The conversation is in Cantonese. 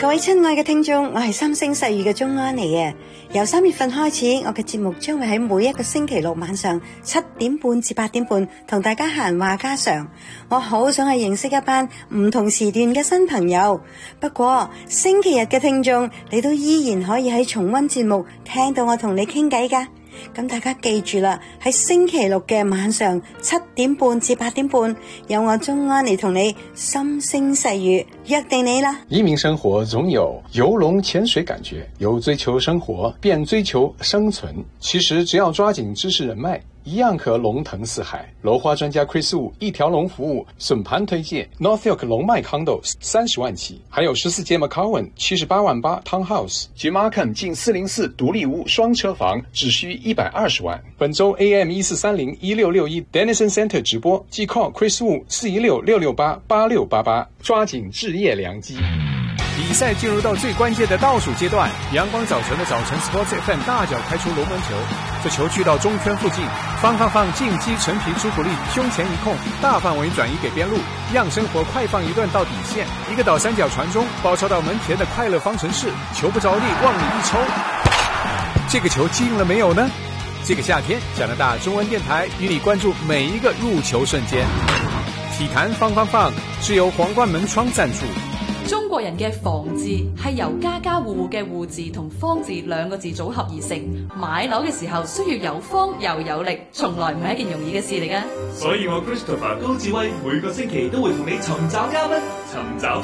各位親愛嘅聽眾，我係心聲細語嘅鍾安妮嘅。由3月份開始，我嘅節目將會喺每一個星期六晚上7點半至8點半同大家閒話家常。我好想去認識一班唔同時段嘅新朋友。不過星期日嘅聽眾，你都依然可以喺重溫節目聽到我同你傾偈㗎。咁大家記住啦，喺星期六嘅晚上7點半至8點半，有我鍾安妮同你心聲細語，約定你啦。 移民生活總有游龍潛水感覺，由追求生活變追求生存。其實只要抓緊知識人脈，一樣可龍騰四海。樓花專家 Chris Wu 一條龍服務，筍盤推薦 Northfield 龍脈 Condo 30萬起，還有14間 McCowan 78萬8 Townhouse 及 Markham 近404獨立屋雙車房，只需120萬。本周 AM 1430 1661 Denison Center 直播，即 call Chris Wu 416 668 8688，抓緊置業良機。 比賽進入到最關鍵的倒數階段，陽光早晨的早晨 Sports FM 大腳開出龍門球，這球去到中圈附近，方進擊陳皮朱古力，胸前一控，大範圍轉移給邊路，讓生活快放一段到底線，一個倒三角傳中，包抄到門前的快樂方程式，球不着力，往裡一抽，這個球進了沒有呢？這個夏天，加拿大中文電台與你關注每一個入球瞬間。體壇放，是由皇冠門窗贊助。 中國人嘅房字係由家家戶戶嘅戶字同方字兩個字組合而成。買樓嘅時候需要有方又有力，從來唔係一件容易嘅事嚟嘅。 所以我 Christopher 高志威每個星期都會同你尋找嘉賓，尋找